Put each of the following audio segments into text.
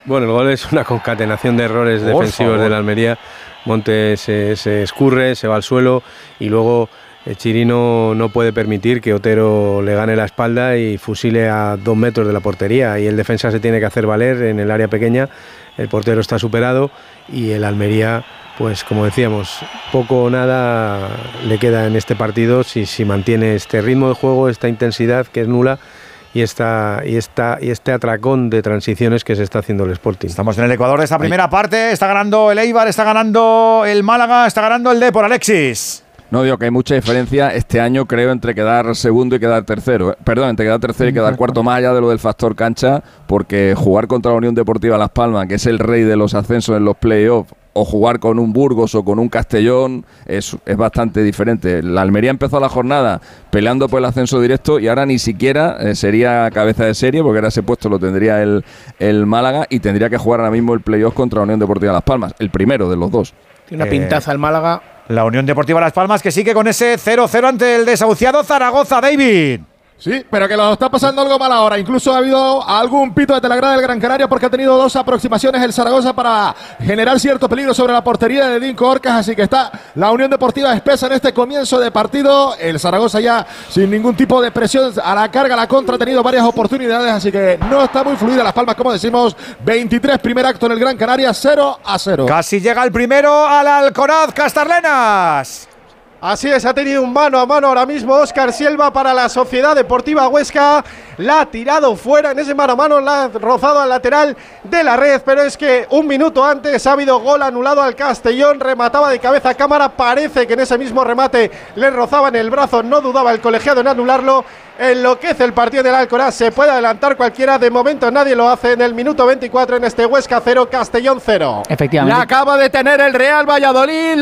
Bueno, el gol es una concatenación de errores defensivos del Almería. Monte se escurre, se va al suelo y luego Chirino no puede permitir que Otero le gane la espalda y fusile a 2 metros de la portería, y el defensa se tiene que hacer valer en el área pequeña. El portero está superado y el Almería, pues como decíamos, poco o nada le queda en este partido si mantiene este ritmo de juego, esta intensidad que es nula y este atracón de transiciones que se está haciendo el Sporting. Estamos en el Ecuador de esta primera parte. Está ganando el Eibar, está ganando el Málaga, está ganando el Depor. Alexis. No, digo que hay mucha diferencia este año, creo, entre quedar segundo y quedar tercero. Perdón, entre quedar tercero y quedar cuarto, más allá de lo del factor cancha, porque jugar contra la Unión Deportiva Las Palmas, que es el rey de los ascensos en los playoffs, o jugar con un Burgos o con un Castellón es bastante diferente. La Almería empezó la jornada peleando por el ascenso directo y ahora ni siquiera sería cabeza de serie, porque ahora ese puesto lo tendría el Málaga y tendría que jugar ahora mismo el playoff contra la Unión Deportiva Las Palmas, el primero de los dos. Tiene una pintaza el Málaga. La Unión Deportiva Las Palmas, que sigue con ese 0-0 ante el desahuciado Zaragoza. David. Sí, pero que lo está pasando algo mal ahora. Incluso ha habido algún pito de Telagrada del Gran Canaria, porque ha tenido 2 aproximaciones el Zaragoza para generar cierto peligro sobre la portería de Dinko Orcas. Así que está la Unión Deportiva espesa en este comienzo de partido. El Zaragoza ya sin ningún tipo de presión a la carga, a la contra, ha tenido varias oportunidades. Así que no está muy fluida Las Palmas, como decimos. 23, primer acto en el Gran Canaria, 0-0. Casi llega el primero al Alcoraz, Castarlenas. Así es, ha tenido un mano a mano ahora mismo Óscar Silva para la Sociedad Deportiva Huesca. La ha tirado fuera en ese mano a mano, la ha rozado al lateral de la red, pero es que un minuto antes ha habido gol anulado al Castellón. Remataba de cabeza a cámara, parece que en ese mismo remate le rozaba en el brazo, no dudaba el colegiado en anularlo. Enloquece el partido del Alcoraz, se puede adelantar cualquiera, de momento nadie lo hace en el minuto 24 en este Huesca 0, Castellón 0. Efectivamente. La acaba de tener el Real Valladolid,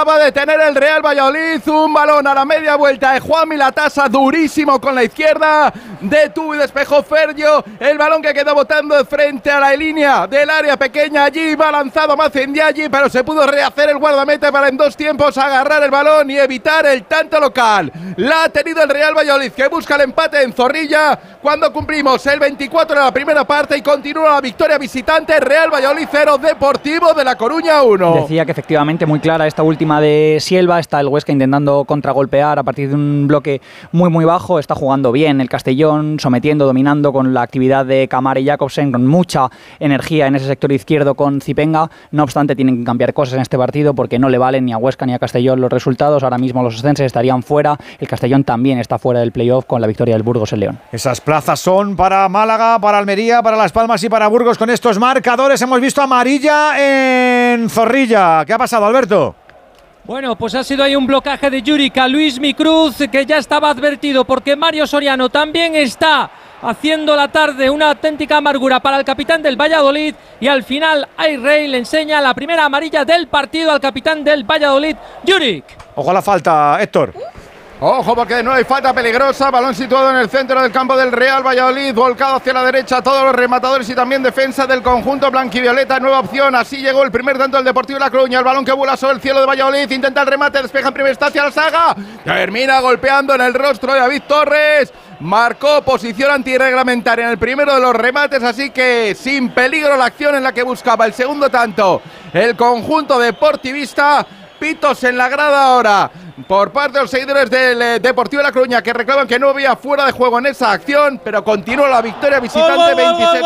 un balón a la media vuelta de Juanmi Latasa, durísimo con la izquierda, detuvo y despejó Fergio, el balón que quedó botando de frente a la línea del área pequeña, allí va lanzado Mazendiaghi, pero se pudo rehacer el guardameta para en 2 tiempos agarrar el balón y evitar el tanto local. La ha tenido el Real Valladolid, que busca el empate en Zorrilla cuando cumplimos el 24 de la primera parte y continúa la victoria visitante. Real Valladolid 0, Deportivo de La Coruña 1. Decía que efectivamente muy clara esta última de Sielva. Está el Huesca intentando contragolpear a partir de un bloque muy bajo. Está jugando bien el Castellón, sometiendo, dominando con la actividad de Camara y Jakobsen, con mucha energía en ese sector izquierdo con Zipenga. No obstante, tienen que cambiar cosas en este partido porque no le valen ni a Huesca ni a Castellón los resultados. Ahora mismo los ascensos estarían fuera. El Castellón también está fuera del playoff con la victoria del Burgos en León. Esas plazas son para Málaga, para Almería, para Las Palmas y para Burgos. Con estos marcadores hemos visto amarilla en Zorrilla. ¿Qué ha pasado, Alberto? Bueno, pues ha sido ahí un blocaje de Juric a Luis Micruz, que ya estaba advertido, porque Mario Soriano también está haciendo la tarde, una auténtica amargura para el capitán del Valladolid, y al final Ayrey le enseña la primera amarilla del partido al capitán del Valladolid, Juric. Ojo a la falta, Héctor. Ojo, porque de nuevo hay falta peligrosa, balón situado en el centro del campo del Real Valladolid, volcado hacia la derecha, todos los rematadores y también defensa del conjunto blanquivioleta. Nueva opción, así llegó el primer tanto del Deportivo de La Coruña, el balón que vuela sobre el cielo de Valladolid, intenta el remate, despeja en primera instancia la saga, termina golpeando en el rostro de David Torres, marcó posición antirreglamentaria en el primero de los remates, así que sin peligro la acción en la que buscaba el segundo tanto el conjunto deportivista. Pitos en la grada ahora por parte de los seguidores del Deportivo de La Coruña, que reclaman que no había fuera de juego en esa acción, pero continúa la victoria visitante 27.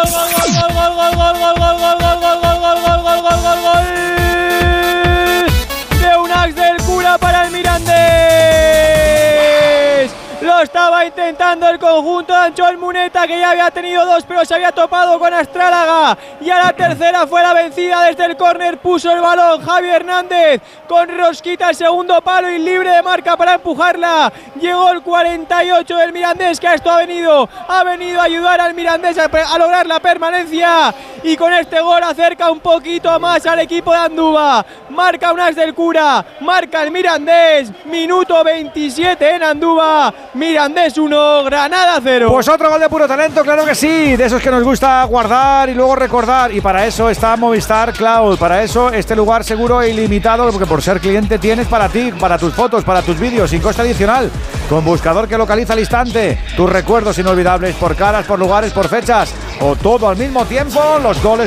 De un ax del Cura para el Mirandés. Lo estaba intentando el conjunto de Anchol Muneta, que ya había tenido 2, pero se había topado con Astrálaga. Y a la tercera fue la vencida desde el córner. Puso el balón Javi Hernández con rosquita al segundo palo y libre de marca para empujarla. Llegó el 48 del Mirandés, que a esto ha venido a ayudar al Mirandés a lograr la permanencia. Y con este gol acerca un poquito más al equipo de Andúba. Marca un as del Cura, marca el Mirandés. Minuto 27 en Andúba. Mirandés 1, Granada 0. Pues otro gol de puro talento, claro que sí, de esos que nos gusta guardar y luego recordar, y para eso está Movistar Cloud, para eso este lugar seguro e ilimitado, porque por ser cliente tienes para ti, para tus fotos, para tus vídeos, sin coste adicional, con buscador que localiza al instante tus recuerdos inolvidables por caras, por lugares, por fechas. o todo al mismo tiempo. Los goles